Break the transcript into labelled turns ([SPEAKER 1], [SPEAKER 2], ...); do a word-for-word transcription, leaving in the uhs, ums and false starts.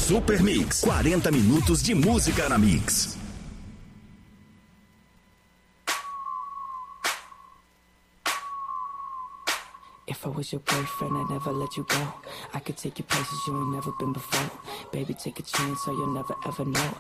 [SPEAKER 1] Super Mix, quarenta minutos de música na Mix.
[SPEAKER 2] If I was your boyfriend, I'd never let you go. I could take you places you ain't never been before. Baby, take a chance, so you'll never ever know.